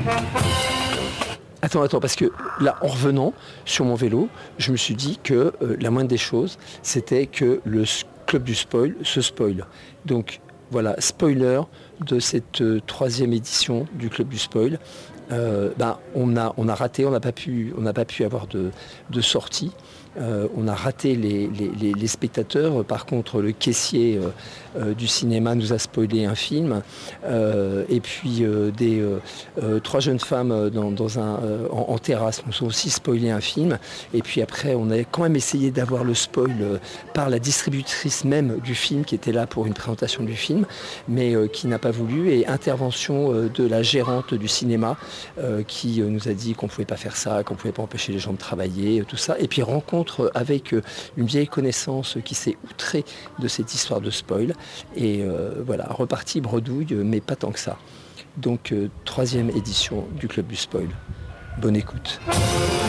Attends, parce que là, en revenant sur mon vélo, je me suis dit que la moindre des choses, c'était que club du spoil se spoil. Donc voilà, spoiler de cette troisième édition du club du spoil. On a raté, on n'a pas pu avoir de sortie. On a raté les spectateurs. Par contre, le caissier du cinéma nous a spoilé un film. Et puis trois jeunes femmes en terrasse nous ont aussi spoilé un film. Et puis après, on a quand même essayé d'avoir le spoil par la distributrice même du film qui était là pour une présentation du film, mais qui n'a pas voulu. Et intervention de la gérante du cinéma qui nous a dit qu'on ne pouvait pas faire ça, qu'on ne pouvait pas empêcher les gens de travailler, tout ça. Et puis rencontre avec une vieille connaissance qui s'est outrée de cette histoire de spoil. Et voilà, reparti bredouille, mais pas tant que ça. Donc, troisième édition du Club du Spoil. Bonne écoute.